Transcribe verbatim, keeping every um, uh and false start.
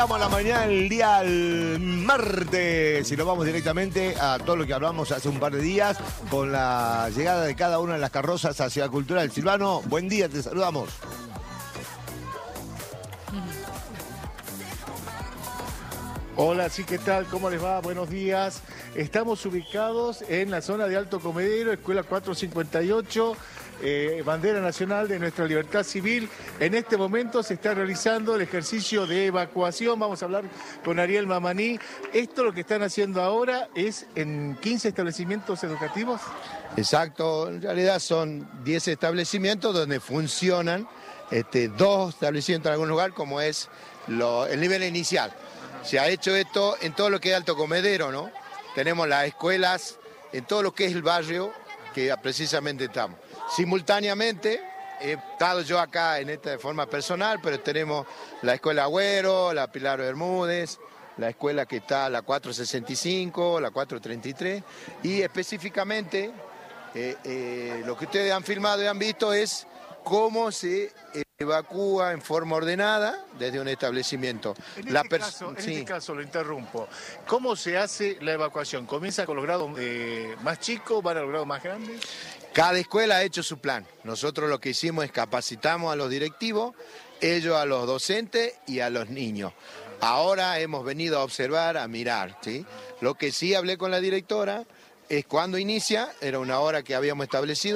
Vamos a la mañana el día al martes y nos vamos directamente a todo lo que hablamos hace un par de días con la llegada de cada una de las carrozas a Ciudad Cultural. Silvano, buen día, te saludamos. Hola, sí, ¿qué tal? ¿Cómo les va? Buenos días. Estamos ubicados en la zona de Alto Comedero, Escuela cuatrocientos cincuenta y ocho, eh, bandera nacional de nuestra libertad civil. En este momento se está realizando el ejercicio de evacuación. Vamos a hablar con Ariel Mamaní. Esto lo que están haciendo ahora es en quince establecimientos educativos. Exacto, en realidad son diez establecimientos donde funcionan este, dos establecimientos en algún lugar, como es lo, el nivel inicial. Se ha hecho esto en todo lo que es Alto Comedero, ¿no? Tenemos las escuelas en todo lo que es el barrio que precisamente estamos. Simultáneamente, he estado yo acá en esta de forma personal, pero tenemos la Escuela Agüero, la Pilar Bermúdez, la escuela que está la cuatrocientos sesenta y cinco, la cuatrocientos treinta y tres, y específicamente eh, eh, lo que ustedes han filmado y han visto es cómo se evacúa en forma ordenada desde un establecimiento. En este, la caso, en sí. este caso, lo interrumpo, ¿cómo se hace la evacuación? ¿Comienza con los grados eh, más chicos, van a los grados más grandes? Cada escuela ha hecho su plan. Nosotros lo que hicimos es capacitamos a los directivos, ellos a los docentes y a los niños. Ahora hemos venido a observar, a mirar, ¿sí? Lo que sí hablé con la directora es cuando inicia, era una hora que habíamos establecido.